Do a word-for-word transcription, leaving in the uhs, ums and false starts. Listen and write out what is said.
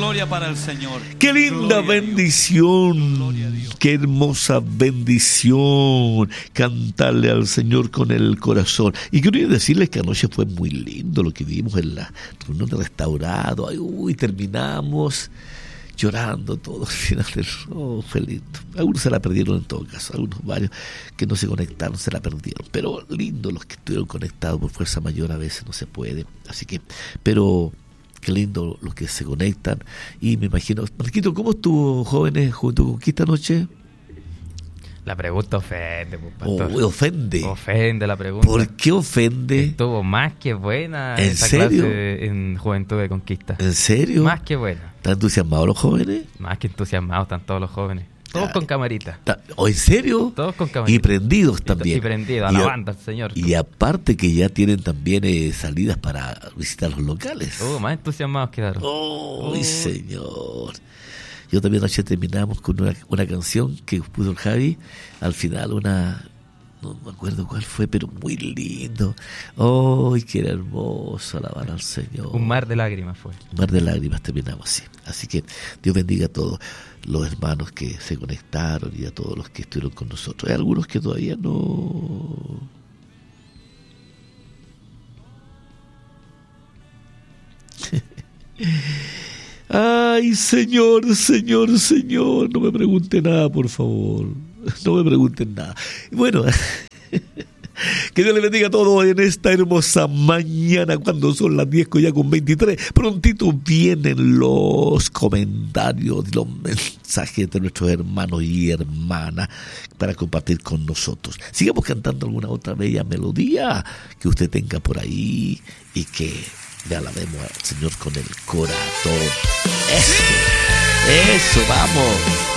Gloria para el Señor. Qué linda Gloria bendición. Qué hermosa bendición. Cantarle al Señor con el corazón. Y quiero decirles que anoche fue muy lindo lo que vimos en la reunión de restaurado. Ay, uy, terminamos llorando todo al final del... Oh, fue lindo. Algunos se la perdieron en todo caso, algunos varios que no se conectaron se la perdieron, pero lindo los que estuvieron conectados por fuerza mayor, a veces no se puede, así que, pero qué lindo los que se conectan. Y me imagino, Marquito, ¿cómo estuvo Jóvenes Junto con Conquista anoche? La pregunta ofende, pues, pastor. Oh, ofende. Ofende la pregunta. ¿Por qué ofende? Estuvo más que buena ¿En esa serio? clase en Juventud de Conquista. ¿En serio? Más que buena. ¿Están entusiasmados los jóvenes? Más que entusiasmados están todos los jóvenes. Todos Ah, con camarita. ¿O en serio? Todos con camarita. Y prendidos también. Y prendidos, Y a- alabando al Señor. Y aparte que ya tienen también eh, salidas para visitar los locales. Uh, más entusiasmados quedaron. ¡Oh, Oh. señor! Yo también anoche terminamos con una, una canción que puso el Javi. Al final una... No me acuerdo cuál fue, pero muy lindo. ¡Oh, qué era hermoso alabar al Señor! Un mar de lágrimas fue. Un mar de lágrimas terminamos así. Así que Dios bendiga a todos los hermanos que se conectaron y a todos los que estuvieron con nosotros. Hay algunos que todavía no... Ay, Señor, Señor, Señor, no me pregunte nada, por favor. No me pregunten nada. Bueno, que Dios le bendiga a todos en esta hermosa mañana, cuando son las diez ya con veintitrés. Prontito vienen los comentarios y los mensajes de nuestros hermanos y hermanas para compartir con nosotros. Sigamos cantando alguna otra bella melodía que usted tenga por ahí y que le alabemos al Señor con el corazón. Eso, eso, vamos.